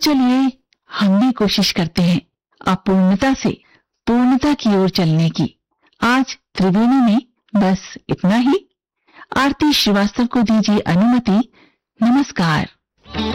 चलिए हम भी कोशिश करते हैं अपूर्णता से पूर्णता की ओर चलने की। आज त्रिवेणी में बस इतना ही। आरती श्रीवास्तव को दीजिए अनुमति। नमस्कार।